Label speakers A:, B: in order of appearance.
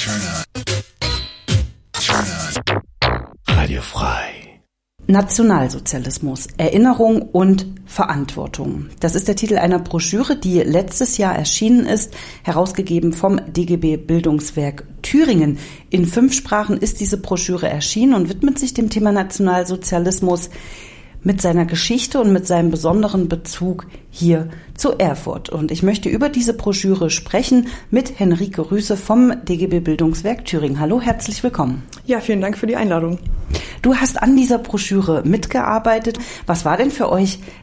A: Radio frei.
B: Nationalsozialismus, Erinnerung und Verantwortung. Das ist der Titel einer Broschüre, die letztes Jahr erschienen ist, herausgegeben vom DGB Bildungswerk Thüringen. In 5 Sprachen ist diese Broschüre erschienen und widmet sich dem Thema Nationalsozialismus mit seiner Geschichte und mit seinem besonderen Bezug hier zu Erfurt. Und ich möchte über diese Broschüre sprechen mit Henrike Rüse vom DGB Bildungswerk Thüringen. Hallo, herzlich willkommen.
C: Ja, vielen Dank für die Einladung.
B: Du hast an dieser Broschüre mitgearbeitet. Was war denn für euch